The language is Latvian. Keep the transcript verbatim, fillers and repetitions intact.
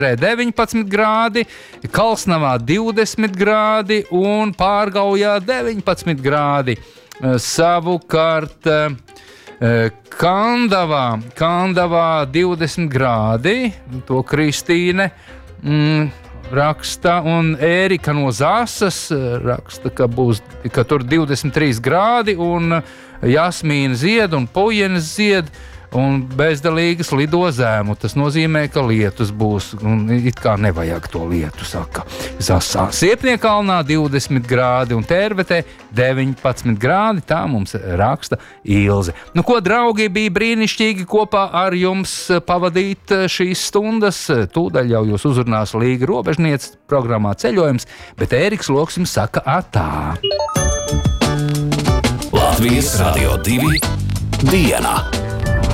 deviņpadsmit grādi, Kalsnavā divdesmit grādi un Pārgaujā deviņpadsmit grādi. Savukārt Kandavā, Kandavā divdesmit grādi, to Kristīne mm, raksta, un Ērika no Zāsas raksta, ka, būs, ka tur divdesmit trīs grādi, un Jasmīna zied un Pujenes zied, un bezdalīgas lido zēmu. Tas nozīmē, ka lietus būs, un it kā nevajag to lietu, saka Zasā. Siepniekalnā divdesmit grādi un Tērvetē deviņpadsmit grādi, tā mums raksta Ilze. Nu ko, draugi, bija brīnišķīgi kopā ar jums pavadīt šīs stundas. Tūdaļ jau jūs uzrunās Līga Robežniece programmā Ceļojums, bet Ēriks Loks jums saka atā. Latvijas Radio divi diena.